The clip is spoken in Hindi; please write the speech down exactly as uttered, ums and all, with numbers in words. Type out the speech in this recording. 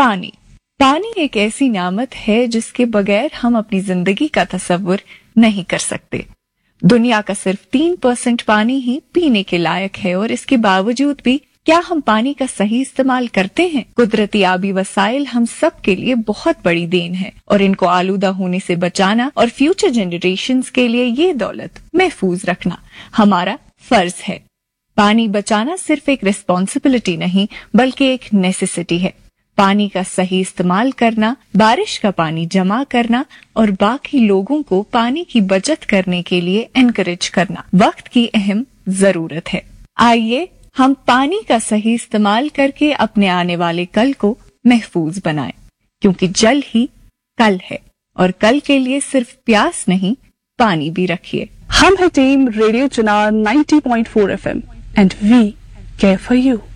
पानी पानी एक ऐसी नामत है जिसके बगैर हम अपनी जिंदगी का तस्वुर नहीं कर सकते। दुनिया का सिर्फ तीन परसेंट पानी ही पीने के लायक है और इसके बावजूद भी क्या हम पानी का सही इस्तेमाल करते हैं? कुदरती आबी वसाइल हम सब के लिए बहुत बड़ी देन है और इनको आलूदा होने से बचाना और फ्यूचर जनरेशंस के लिए ये दौलत महफूज रखना हमारा फर्ज है। पानी बचाना सिर्फ एक रिस्पॉन्सिबिलिटी नहीं बल्कि एक नेसेसिटी है। पानी का सही इस्तेमाल करना, बारिश का पानी जमा करना और बाकी लोगों को पानी की बचत करने के लिए एनकरेज करना वक्त की अहम जरूरत है। आइए हम पानी का सही इस्तेमाल करके अपने आने वाले कल को महफूज बनाएं, क्योंकि जल ही कल है और कल के लिए सिर्फ प्यास नहीं पानी भी रखिए। हम है team radio Chinar ninety point four F M and we care for you.